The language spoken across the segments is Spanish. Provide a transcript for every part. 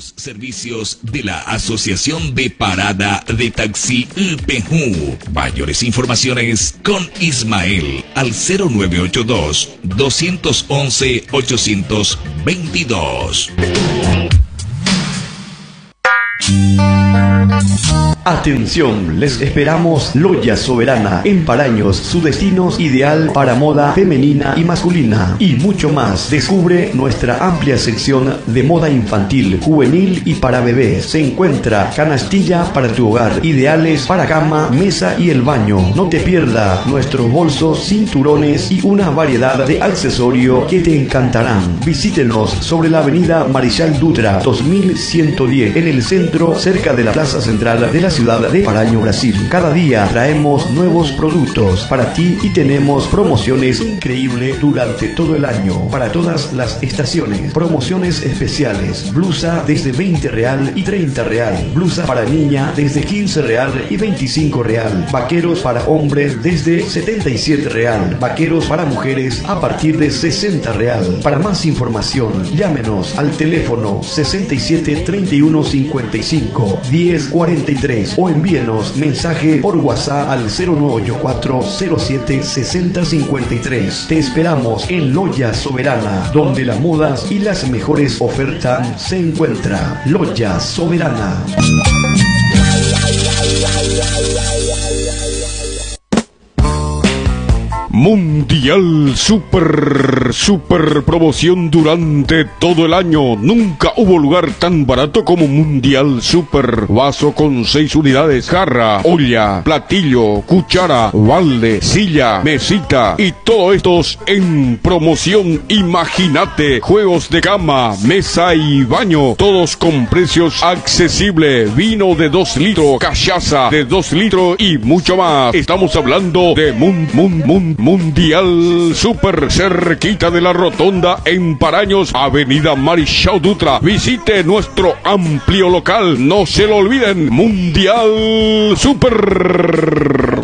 Los servicios de la Asociación de Parada de Taxi IPEJU. Mayores informaciones con Ismael al 0982-211-822. Atención, les esperamos Loya Soberana en Paraños, su destino ideal para moda femenina y masculina y mucho más. Descubre nuestra amplia sección de moda infantil, juvenil y para bebés. Se encuentra canastilla para tu hogar, ideales para cama, mesa y el baño. No te pierdas nuestros bolsos, cinturones y una variedad de accesorios que te encantarán. Visítenos sobre la avenida Marechal Dutra 2110 en el centro, cerca de la plaza central de la ciudad de Paraño, Brasil. Cada día traemos nuevos productos para ti y tenemos promociones increíbles durante todo el año para todas las estaciones. Promociones especiales: blusa desde 20 real y 30 real, blusa para niña desde 15 real y 25 real, vaqueros para hombres desde 77 real, vaqueros para mujeres a partir de 60 real. Para más información, llámenos al teléfono 67 31 55 10 43 o envíenos mensaje por WhatsApp al 0984 07 60 53. Te esperamos en Loya Soberana, donde las modas y las mejores ofertas se encuentran. Loya Soberana. Mundial super promoción durante todo el año. Nunca hubo lugar tan barato como Mundial Super. Vaso con 6 unidades, jarra, olla, platillo, cuchara, balde, silla, mesita y todo esto en promoción. Imagínate, juegos de cama, mesa y baño, todos con precios accesibles. Vino de 2 litros, cachaza de 2 litros y mucho más. Estamos hablando de Mundial Super, cerquita de la rotonda en Paraños, avenida Marechal Dutra. Visite nuestro amplio local, no se lo olviden. Mundial Super.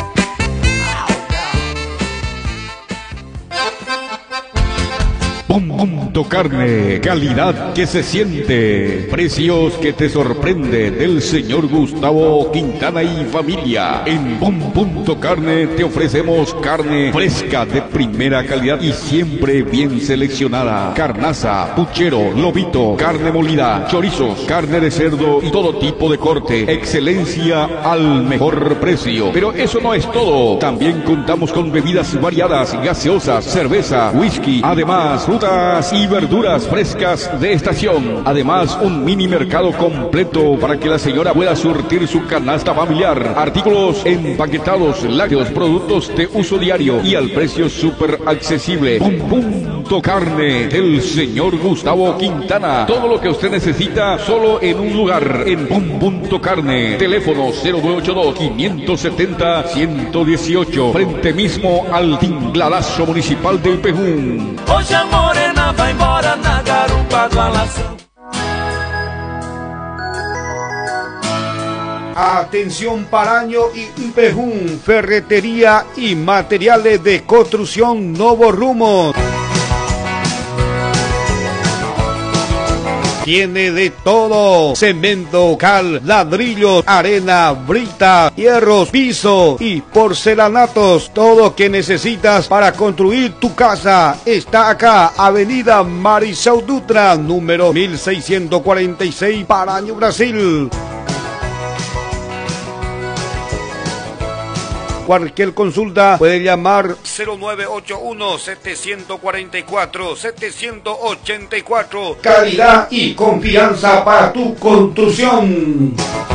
Punto Carne, calidad que se siente, precios que te sorprenden, del señor Gustavo Quintana y familia. En Punto Carne te ofrecemos carne fresca de primera calidad y siempre bien seleccionada. Carnaza, puchero, lobito, carne molida, chorizos, carne de cerdo y todo tipo de corte. Excelencia al mejor precio. Pero eso no es todo. También contamos con bebidas variadas, gaseosas, cerveza, whisky, además frutas y verduras frescas de estación. Además, un mini mercado completo para que la señora pueda surtir su canasta familiar. Artículos empaquetados, lácteos, productos de uso diario y al precio súper accesible. Punto Carne del señor Gustavo Quintana. Todo lo que usted necesita solo en un lugar. En Punto Carne. Teléfono 0982-570-118. Frente mismo al tingladazo municipal del Pejún. Hoje a morena vai embora na garupa do Alação. Atención Paraño y Pejún, ferretería y materiales de construcción Novo Rumo. Tiene de todo: cemento, cal, ladrillos, arena, brita, hierros, piso y porcelanatos. Todo lo que necesitas para construir tu casa está acá. Avenida Marechal Dutra, número 1646, Paraño, Brasil. Cualquier consulta puede llamar 0981-744-784. Calidad y confianza para tu construcción.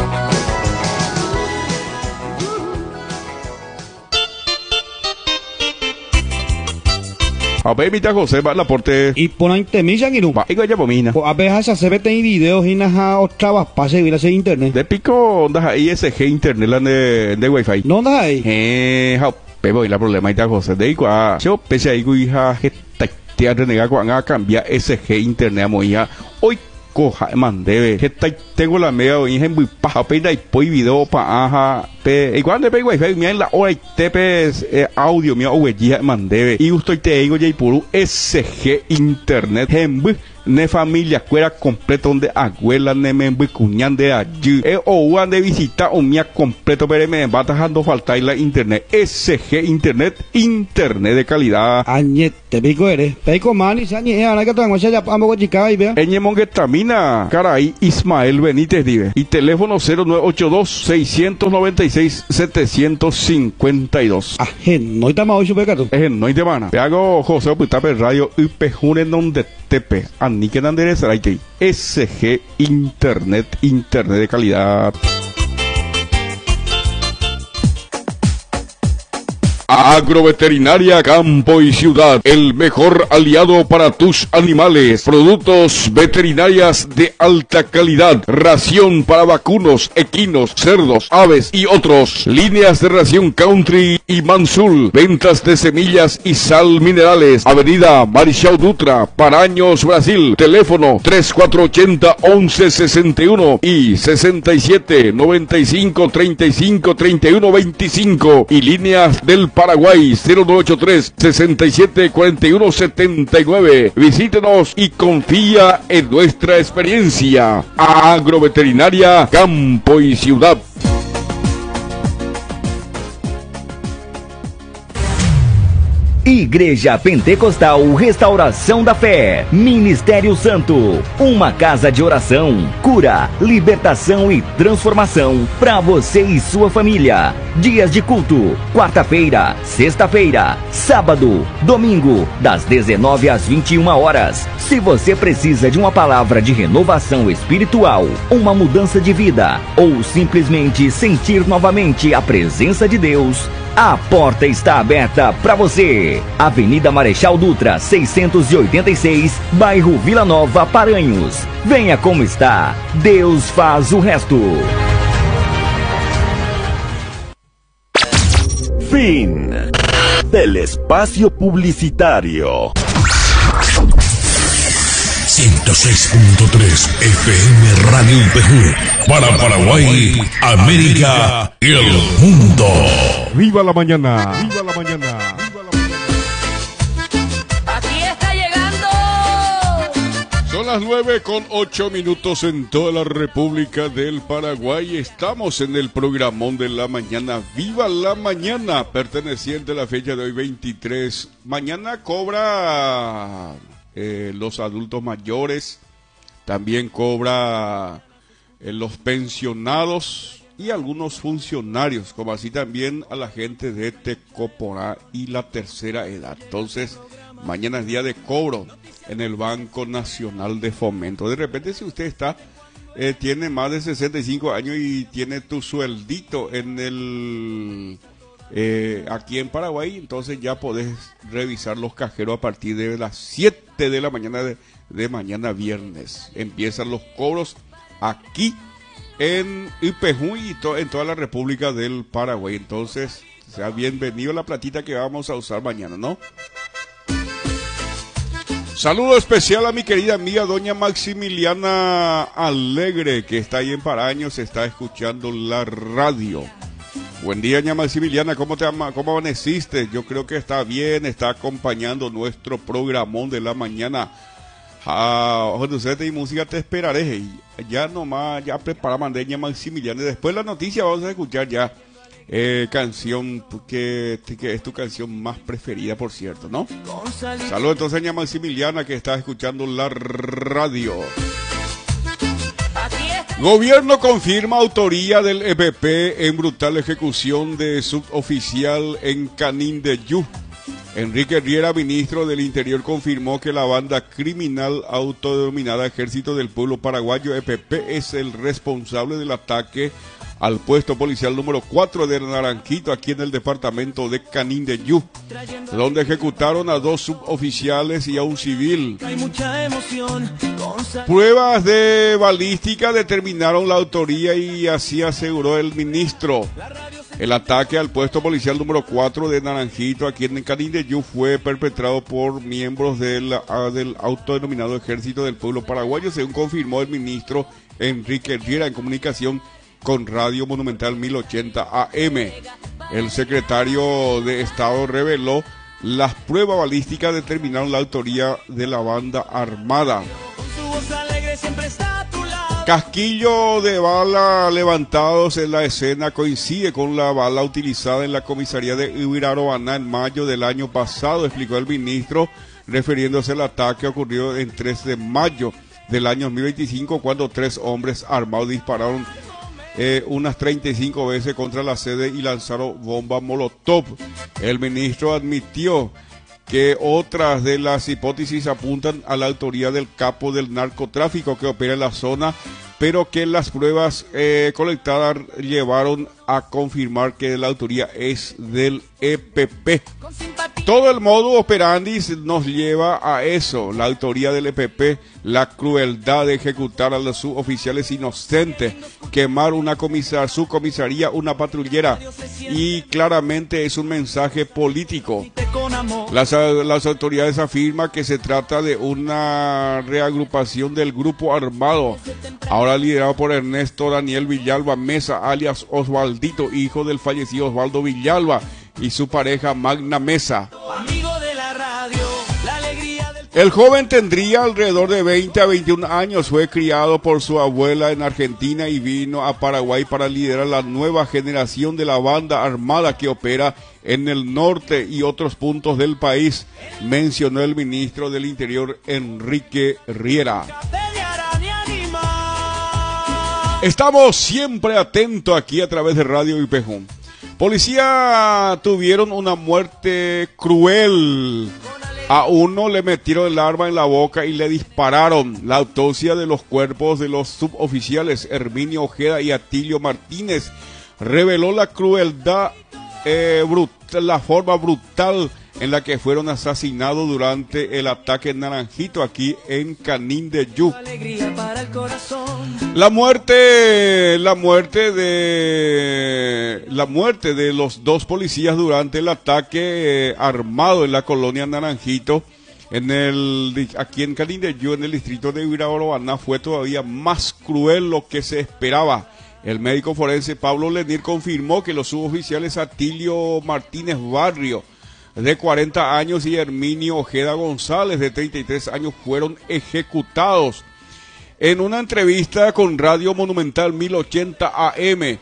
A ver, mita José, va la porte. Y ponen temilla que no. Va, igual ya pomina. A veces se ve en videos y naja otra vas para seguir hacer internet. De pico, onda ISG internet la de wifi. No onda ahí. Pero la problema ita José. De igual, yo pese a igual hija te renega cuando a cambiar SG internet a moya. Hoy coja mandebe. Que tengo la media hoy en muy paja peda y poi video pa aja. Igual de wifi me en la hora y tepes audio mi oye mandebe. Y usted te digo ya y por SG internet. ne familia cuera completo donde abuela ne me cuñan de allí o de visita o mía completo pero me va dejando faltar la internet SG internet de calidad Añete, pico eres. Pico mani, se añe, ahora que tengo ya ambos chica y vea. Eñemon que tamina caray Ismael Benítez dive y teléfono 0982-696-752 No estamos hoy super gato. no hay demanda. Te hago José Putape Radio UPJ donde tepe Anique Nanderes Araite SG internet de calidad. Agroveterinaria Campo y Ciudad, el mejor aliado para tus animales. Productos veterinarias de alta calidad. Ración para vacunos, equinos, cerdos, aves y otros. Líneas de ración Country y Mansul. Ventas de semillas y sal minerales. Avenida Marechal Dutra, Paraños, Brasil. Teléfono 3480-1161 y 67-95-35-31-25. Y líneas del Paraguay 0983-674179. Visítenos y confía en nuestra experiencia. Agroveterinaria Campo y Ciudad. Igreja Pentecostal Restauração da Fé, Ministério Santo, uma casa de oração, cura, libertação e transformação para você e sua família. Dias de culto, quarta-feira, sexta-feira, sábado, domingo, das 19 às 21 horas. Se você precisa de uma palavra de renovação espiritual, uma mudança de vida ou simplesmente sentir novamente a presença de Deus, a porta está aberta para você. Avenida Marechal Dutra, 686, bairro Vila Nova, Paranhos. Venha como está. Deus faz o resto. Fin del espacio publicitario. 106.3 FM Radio UPJ para Paraguay, América y el mundo. ¡Viva la mañana! ¡Viva la mañana! Aquí está llegando. Son las 9:08 en toda la República del Paraguay. Estamos en el programón de la mañana. ¡Viva la mañana! Perteneciente a la fecha de hoy 23. Mañana cobra los adultos mayores. También cobra los pensionados y algunos funcionarios, como así también a la gente de Tecoporá y la tercera edad. Entonces, mañana es día de cobro en el Banco Nacional de Fomento. De repente, si usted tiene más de 65 años y tiene tu sueldito en el aquí en Paraguay, entonces ya podés revisar los cajeros a partir de las 7 de la mañana de mañana viernes. Empiezan los cobros aquí en UPJ y en toda la República del Paraguay. Entonces, sea bienvenido la platita que vamos a usar mañana, ¿no? Saludo especial a mi querida amiga doña Maximiliana Alegre, que está ahí en Paraños, está escuchando la radio. Buen día, doña Maximiliana, ¿cómo amaneciste? Yo creo que está bien, está acompañando nuestro programón de la mañana. José y música te esperaré. Ya nomás, ya preparamos, doña Maximiliana. Después de la noticia vamos a escuchar ya canción que es tu canción más preferida, por cierto, ¿no? Saludos entonces, doña Maximiliana, que está escuchando la radio. Gobierno confirma autoría del EPP en brutal ejecución de suboficial en Canindeyú. Enrique Riera, ministro del Interior, confirmó que la banda criminal autodenominada Ejército del Pueblo Paraguayo, EPP, es el responsable del ataque al puesto policial número 4 de Naranjito, aquí en el departamento de Canindeyú, donde ejecutaron a 2 suboficiales y a un civil. Pruebas de balística determinaron la autoría y así aseguró el ministro. El ataque al puesto policial número 4 de Naranjito, aquí en Canindeyú, fue perpetrado por miembros del autodenominado Ejército del Pueblo Paraguayo, según confirmó el ministro Enrique Riera en comunicación con Radio Monumental 1080 AM. El secretario de Estado reveló las pruebas balísticas determinaron la autoría de la banda armada. voz alegre siempre está a tu lado. Casquillo de bala levantados en la escena coincide con la bala utilizada en la comisaría de Ibirarobaná en mayo del año pasado, explicó el ministro, refiriéndose al ataque ocurrido en 3 de mayo del año 2025, cuando 3 hombres armados dispararon unas 35 veces contra la sede y lanzaron bomba molotov. El ministro admitió que otras de las hipótesis apuntan a la autoría del capo del narcotráfico que opera en la zona, pero que las pruebas colectadas llevaron a confirmar que la autoría es del EPP. Todo el modo operandi nos lleva a eso, la autoría del EPP, la crueldad de ejecutar a los suboficiales inocentes, quemar su comisaría, una patrullera, y claramente es un mensaje político. Las autoridades afirman que se trata de una reagrupación del grupo armado, ahora liderado por Ernesto Daniel Villalba Mesa, alias Osvaldito, hijo del fallecido Osvaldo Villalba, y su pareja Magna Mesa. El joven tendría alrededor de 20 a 21 años, fue criado por su abuela en Argentina y vino a Paraguay para liderar la nueva generación de la banda armada que opera en el norte y otros puntos del país, mencionó el ministro del Interior Enrique Riera. Estamos siempre atentos aquí a través de Radio IPJ. Policía tuvieron una muerte cruel. A uno le metieron el arma en la boca y le dispararon. La autopsia de los cuerpos de los suboficiales Herminio Ojeda y Atilio Martínez reveló la crueldad, la forma brutal en la que fueron asesinados durante el ataque en Naranjito, aquí en Canindeyú. La muerte de los 2 policías durante el ataque armado en la colonia Naranjito, aquí en Canindeyú, en el distrito de Ibirarobaná, fue todavía más cruel lo que se esperaba. El médico forense Pablo Lenir confirmó que los suboficiales Atilio Martínez Barrio, de 40 años, y Herminio Ojeda González, de 33 años, fueron ejecutados. En una entrevista con Radio Monumental 1080 AM,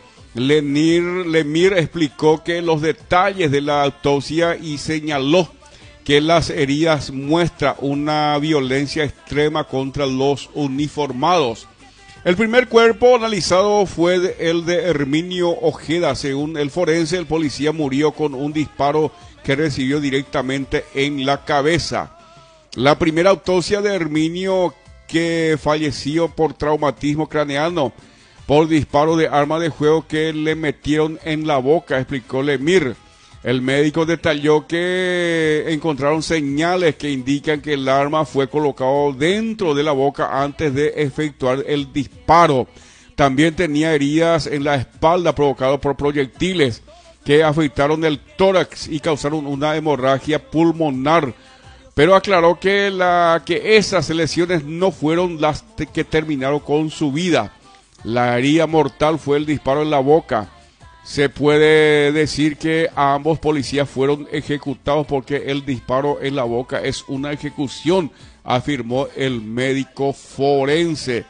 Lemir explicó que los detalles de la autopsia y señaló que las heridas muestran una violencia extrema contra los uniformados. El primer cuerpo analizado fue el de Herminio Ojeda. Según el forense, el policía murió con un disparo que recibió directamente en la cabeza. La primera autopsia de Herminio, que falleció por traumatismo craneano por disparo de arma de fuego que le metieron en la boca, explicó Lemir. El médico detalló que encontraron señales que indican que el arma fue colocado dentro de la boca antes de efectuar el disparo. También tenía heridas en la espalda provocadas por proyectiles que afectaron el tórax y causaron una hemorragia pulmonar. Pero aclaró que esas lesiones no fueron las que terminaron con su vida. La herida mortal fue el disparo en la boca. Se puede decir que ambos policías fueron ejecutados porque el disparo en la boca es una ejecución, afirmó el médico forense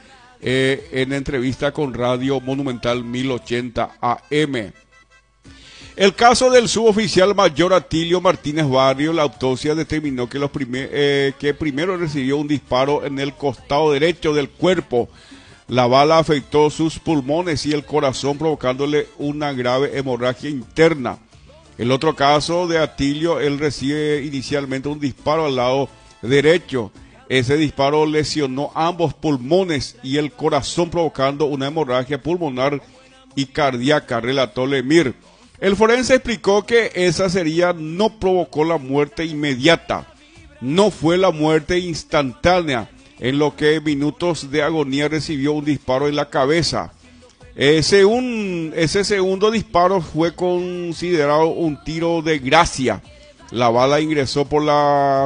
en entrevista con Radio Monumental 1080 AM. El caso del suboficial mayor Atilio Martínez Barrio, la autopsia determinó que primero recibió un disparo en el costado derecho del cuerpo. La bala afectó sus pulmones y el corazón, provocándole una grave hemorragia interna. El otro caso de Atilio, él recibe inicialmente un disparo al lado derecho. Ese disparo lesionó ambos pulmones y el corazón, provocando una hemorragia pulmonar y cardíaca, relató Lemir. El forense explicó que esa sería no provocó la muerte inmediata, no fue la muerte instantánea, en lo que minutos de agonía recibió un disparo en la cabeza. Ese segundo disparo fue considerado un tiro de gracia. La bala ingresó por la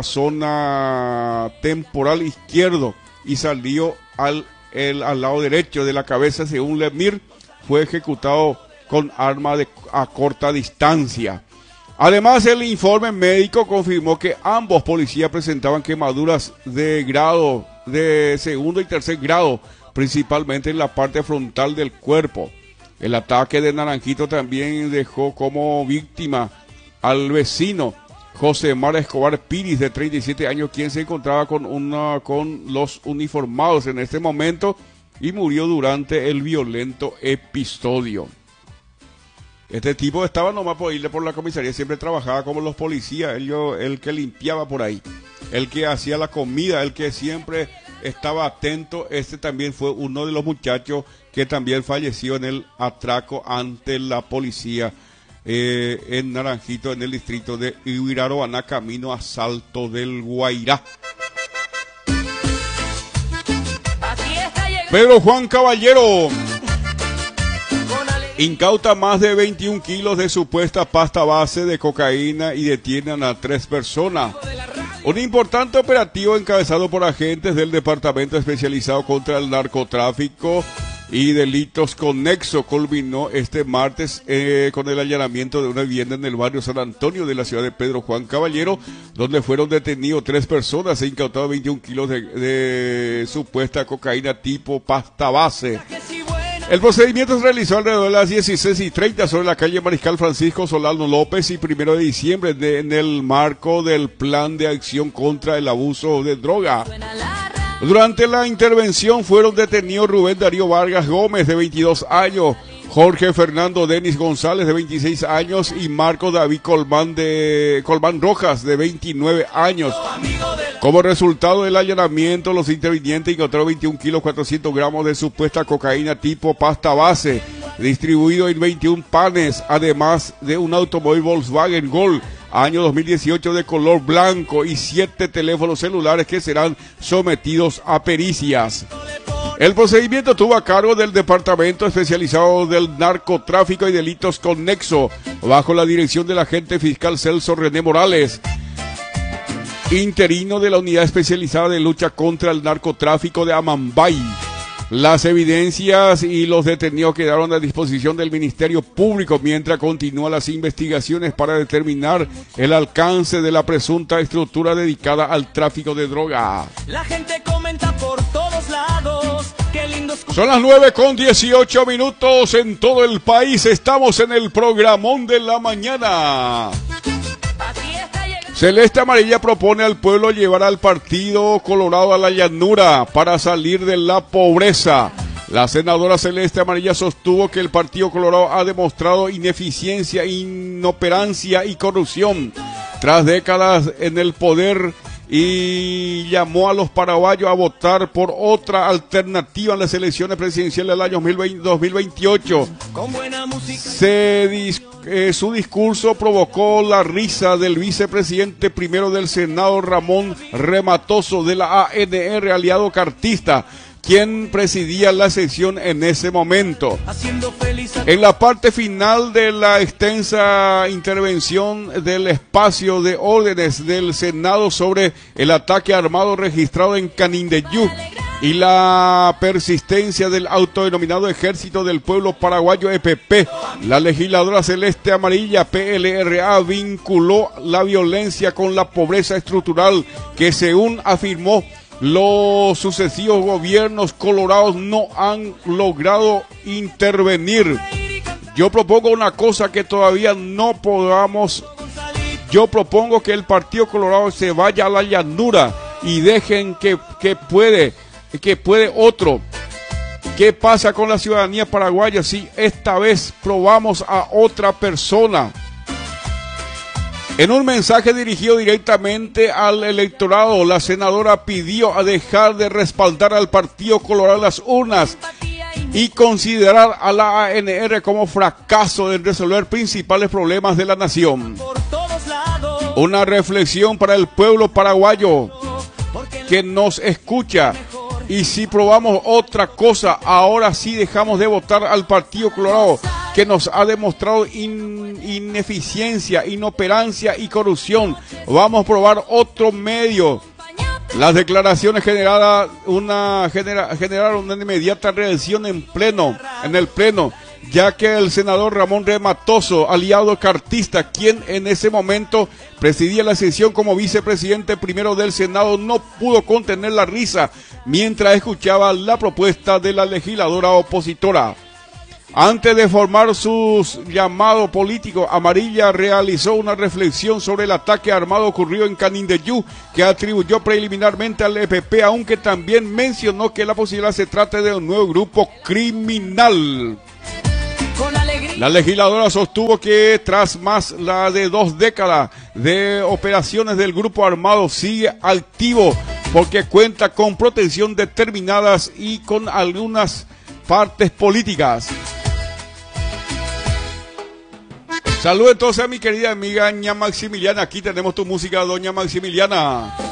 zona temporal izquierdo y salió al lado derecho de la cabeza. Según Lemir, fue ejecutado con arma a corta distancia. Además, el informe médico confirmó que ambos policías presentaban quemaduras de grado de segundo y tercer grado, principalmente en la parte frontal del cuerpo. El ataque de Naranjito también dejó como víctima al vecino José Mar Escobar Piris, de 37 años, quien se encontraba con los uniformados en este momento y murió durante el violento episodio. Este tipo estaba nomás por irle por la comisaría, siempre trabajaba como los policías, el que limpiaba por ahí, el que hacía la comida, el que siempre estaba atento. Este también fue uno de los muchachos que también falleció en el atraco ante la policía en Naranjito, en el distrito de Ibiraroaná, camino a Salto del Guairá. Pedro Juan Caballero incauta más de 21 kilos de supuesta pasta base de cocaína y detienen a 3 personas. Un importante operativo encabezado por agentes del Departamento Especializado contra el Narcotráfico y Delitos Conexo culminó este martes con el allanamiento de una vivienda en el barrio San Antonio de la ciudad de Pedro Juan Caballero, donde fueron detenidos 3 personas e incautados 21 kilos de supuesta cocaína tipo pasta base. El procedimiento se realizó alrededor de las 16:30 sobre la calle Mariscal Francisco Solano López y 1 de diciembre en el marco del Plan de Acción contra el Abuso de Droga. Durante la intervención fueron detenidos Rubén Darío Vargas Gómez, de 22 años, Jorge Fernando Denis González, de 26 años, y Marco David Colmán Rojas, de 29 años. Como resultado del allanamiento, los intervinientes encontraron 21 kilos 400 gramos de supuesta cocaína tipo pasta base, distribuido en 21 panes, además de un automóvil Volkswagen Gol año 2018 de color blanco y 7 teléfonos celulares que serán sometidos a pericias. El procedimiento tuvo a cargo del Departamento Especializado del Narcotráfico y Delitos Conexo, bajo la dirección del agente fiscal Celso René Morales, interino de la Unidad Especializada de Lucha contra el Narcotráfico de Amambay. Las evidencias y los detenidos quedaron a disposición del Ministerio Público mientras continúan las investigaciones para determinar el alcance de la presunta estructura dedicada al tráfico de droga. La gente comenta por todos lados. Qué lindo. Son las 9:18 en todo el país. Estamos en el programón de la mañana. Celeste Amarilla propone al pueblo llevar al Partido Colorado a la llanura para salir de la pobreza. La senadora Celeste Amarilla sostuvo que el Partido Colorado ha demostrado ineficiencia, inoperancia y corrupción tras décadas en el poder y llamó a los paraguayos a votar por otra alternativa en las elecciones presidenciales del año 2028. Su discurso provocó la risa del vicepresidente primero del Senado, Ramón Rematoso, de la ANR, aliado cartista, quien presidía la sesión en ese momento. En la parte final de la extensa intervención del espacio de órdenes del Senado sobre el ataque armado registrado en Canindeyú y la persistencia del autodenominado Ejército del Pueblo Paraguayo EPP, la legisladora Celeste Amarilla, PLRA, vinculó la violencia con la pobreza estructural que, según afirmó, los sucesivos gobiernos colorados no han logrado intervenir. Yo propongo una cosa que todavía no podamos. Yo propongo que el Partido Colorado se vaya a la llanura y dejen que puede otro. ¿Qué pasa con la ciudadanía paraguaya si esta vez probamos a otra persona? En un mensaje dirigido directamente al electorado, la senadora pidió a dejar de respaldar al Partido Colorado en las urnas y considerar a la ANR como fracaso en resolver principales problemas de la nación. Una reflexión para el pueblo paraguayo que nos escucha. Y si probamos otra cosa, ahora sí dejamos de votar al Partido Colorado, que nos ha demostrado ineficiencia, inoperancia y corrupción. Vamos a probar otro medio. Las declaraciones generaron una inmediata reacción en el pleno, ya que el senador Ramón Rematoso, aliado cartista, quien en ese momento presidía la sesión como vicepresidente primero del Senado, no pudo contener la risa mientras escuchaba la propuesta de la legisladora opositora. Antes de formar su llamado político, Amarilla realizó una reflexión sobre el ataque armado ocurrido en Canindeyú, que atribuyó preliminarmente al EPP, aunque también mencionó que la posibilidad se trate de un nuevo grupo criminal. La legisladora sostuvo que tras más de 2 décadas de operaciones del grupo armado sigue activo porque cuenta con protección determinadas y con algunas partes políticas. Saludos entonces a mi querida amiga Doña Maximiliana. Aquí tenemos tu música, Doña Maximiliana.